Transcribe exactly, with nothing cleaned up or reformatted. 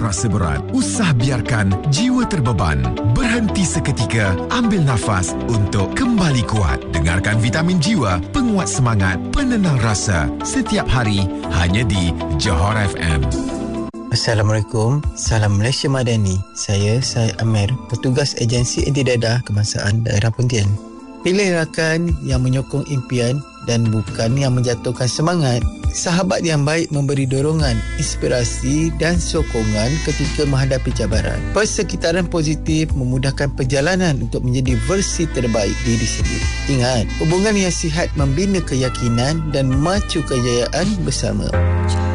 terasa berat, usah biarkan jiwa terbeban. Berhenti seketika, ambil nafas untuk kembali kuat. Dengarkan Vitamin Jiwa, penguat semangat, penenang rasa. Setiap hari, hanya di Johor F M. Assalamualaikum, salam Malaysia Madani. Saya Syed Amir, petugas agensi anti dadah kebangsaan daerah Pontian. Pilih rakan yang menyokong impian dan bukan yang menjatuhkan semangat. Sahabat yang baik memberi dorongan, inspirasi dan sokongan ketika menghadapi cabaran. Persekitaran positif memudahkan perjalanan untuk menjadi versi terbaik diri sendiri. Ingat, hubungan yang sihat membina keyakinan dan macu kejayaan bersama.